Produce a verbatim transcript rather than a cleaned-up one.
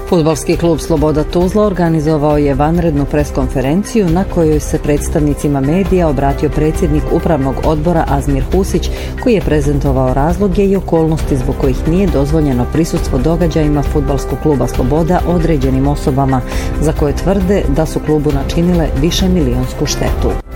Fudbalski klub Sloboda Tuzla organizovao je vanrednu preskonferenciju na kojoj se predstavnicima medija obratio predsjednik upravnog odbora Azmir Husić, koji je prezentovao razloge i okolnosti zbog kojih nije dozvoljeno prisustvo događajima Fudbalskog kluba Sloboda određenim osobama za koje tvrde da su klubu načinile višemilionsku štetu.